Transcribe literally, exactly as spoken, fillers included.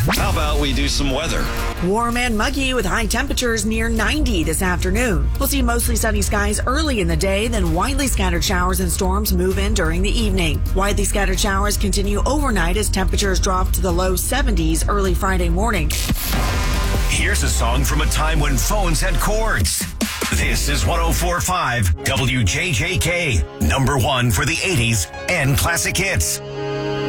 How about we do some weather? Warm and muggy with high temperatures near ninety this afternoon. We'll see mostly sunny skies early in the day, then widely scattered showers and storms move in during the evening. Widely scattered showers continue overnight as temperatures drop to the low seventies early Friday morning. Here's a song from a time when phones had cords. This is one oh four point five W J J K, number one for the eighties and classic hits.